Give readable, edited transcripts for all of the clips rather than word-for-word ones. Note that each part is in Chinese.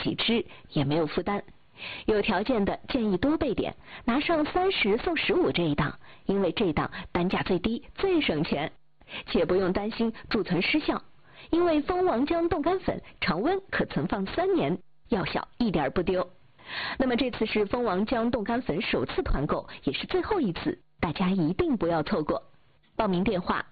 己吃，也没有负担。有条件的建议多备点，拿上30送15这一档，因为这档单价最低，最省钱，且不用担心贮存失效，因为蜂王浆冻干粉常温可存放3年，药效一点不丢。那么这次是蜂王浆冻干粉首次团购，也是最后一次，大家一定不要错过。报名电话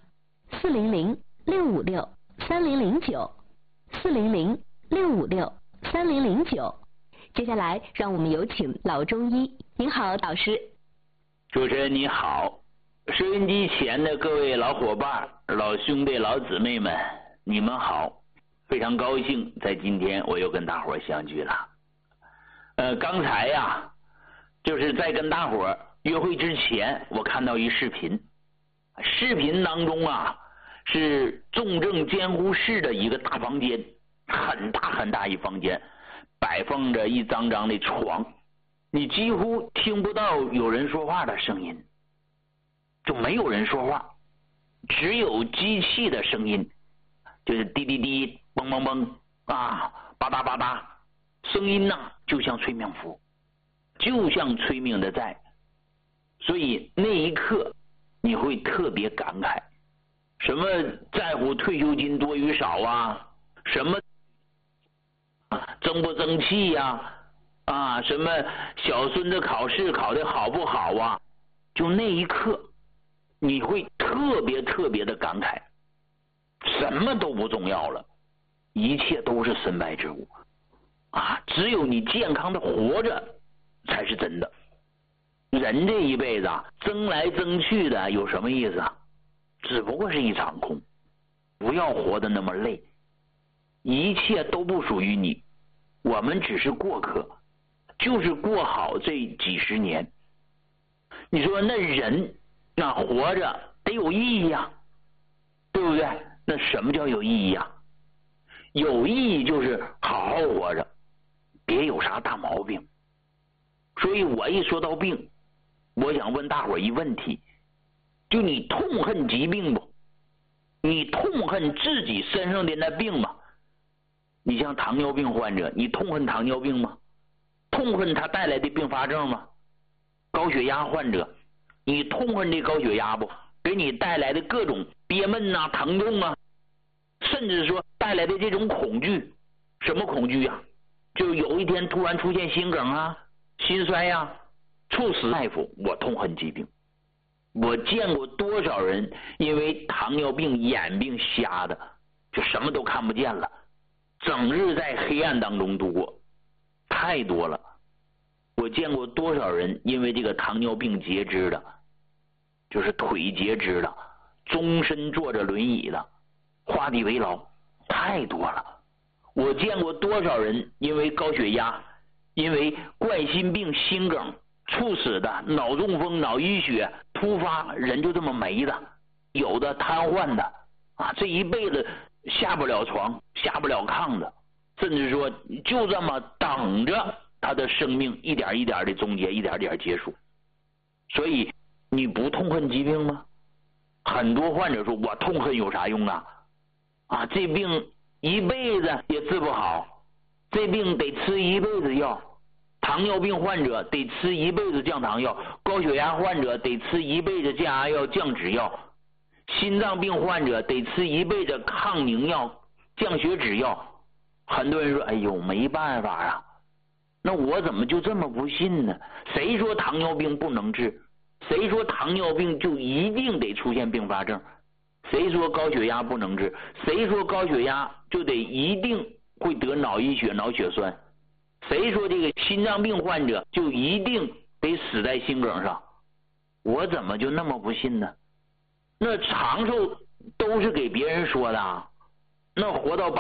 400-656-3009，400-656-3009。接下来让我们有请老中医。您好，老师。 主持人你好，收音机前的各位老伙伴、老兄弟、老姊妹们，你们好！非常高兴在今天我又跟大伙相聚了。刚才呀，就是在跟大伙约会之前，我看到一视频，视频当中啊是重症监护室的一个大房间，很大很大一房间，摆放着一张张的床，你几乎听不到有人说话的声音，就没有人说话，只有机器的声音，就是滴滴滴、嘣嘣嘣啊、吧嗒吧嗒，声音呢就像催命符，就像催命的在，所以那一刻你会特别感慨，什么在乎退休金多与少啊，什么争不争气呀，什么小孙子考试考得好不好啊，就那一刻你会特别特别的感慨，什么都不重要了，一切都是身外之物只有你健康的活着才是真的。人这一辈子争来争去的有什么意思啊？只不过是一场空。不要活得那么累，一切都不属于你，我们只是过客，就是过好这几十年。你说那人活着得有意义啊，对不对？那什么叫有意义啊？有意义就是好好活着，别有啥大毛病。所以我一说到病，我想问大伙一问题，就你痛恨疾病不？你痛恨自己身上的那病吗？你像糖尿病患者，你痛恨糖尿病吗？痛恨它带来的并发症吗？高血压患者，你痛恨这高血压不？给你带来的各种憋闷疼痛甚至说带来的这种恐惧。什么恐惧呀？就有一天突然出现心梗心衰猝死大夫，我痛恨疾病。我见过多少人因为糖尿病眼病瞎的，就什么都看不见了，整日在黑暗当中度过，太多了。我见过多少人因为这个糖尿病截肢的，就是腿截肢的，终身坐着轮椅的，画地为牢，太多了。我见过多少人因为高血压，因为冠心病、心梗猝死的，脑中风、脑淤血突发，人就这么没的，有的瘫痪的这一辈子下不了床、下不了炕的，甚至说就这么等着他的生命一点一点的终结，一点点结束。所以你不痛恨疾病吗？很多患者说我痛恨有啥用这病一辈子也治不好，这病得吃一辈子药。糖尿病患者得吃一辈子降糖药，高血压患者得吃一辈子降压药、降脂药，心脏病患者得吃一辈子抗凝药、降血脂药。很多人说哎呦没办法那我怎么就这么不信呢？谁说糖尿病不能治？谁说糖尿病就一定得出现并发症？谁说高血压不能治？谁说高血压就得一定会得脑溢血、脑血栓？谁说这个心脏病患者就一定得死在心梗上？我怎么就那么不信呢？那长寿都是给别人说的那活到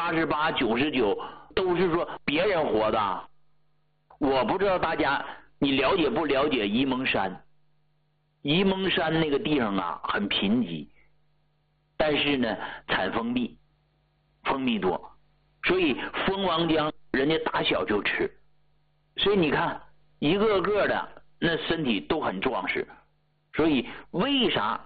88、99都是说别人活的。我不知道大家你了解不了解沂蒙山？沂蒙山那个地方很贫瘠，但是呢产蜂蜜，蜂蜜多，所以蜂王浆人家打小就吃，所以你看一个个的那身体都很壮实。所以为啥